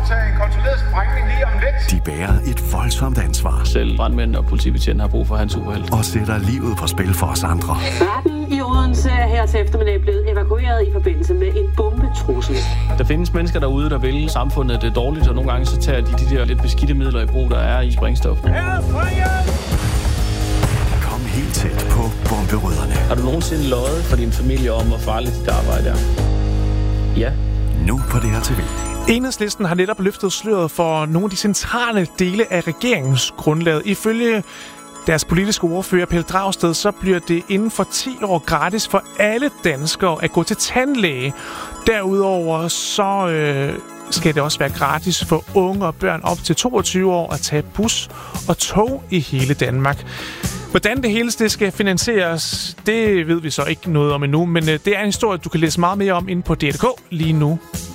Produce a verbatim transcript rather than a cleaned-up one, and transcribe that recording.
foretage en kontrolleret sprængning lige om lidt. De bærer et voldsomt ansvar. Selv brandmænd og politibetjente har brug for hans superhelt. Og sætter livet på spil for os andre. Retten i Odense er her til eftermiddag blevet evakueret i forbindelse med en bombetrussel. Der findes mennesker derude, der vil samfundet det dårligt, og nogle gange så tager de de der lidt beskidte midler i brug, der er i sprængstof. Kom helt tæt på bomberødderne. Har du nogensinde løjet for din familie om, hvor farligt dit arbejde er? Ja. Nu på D R T V. Enhedslisten har netop løftet sløret for nogle af de centrale dele af regeringsgrundlaget. Ifølge deres politiske ordfører, Pelle Dragsted, så bliver det inden for ti år gratis for alle danskere at gå til tandlæge. Derudover så øh, skal det også være gratis for unge og børn op til toogtyve år at tage bus og tog i hele Danmark. Hvordan det hele det skal finansieres, det ved vi så ikke noget om endnu, men øh, det er en historie, du kan læse meget mere om inde på D R punktum d k lige nu.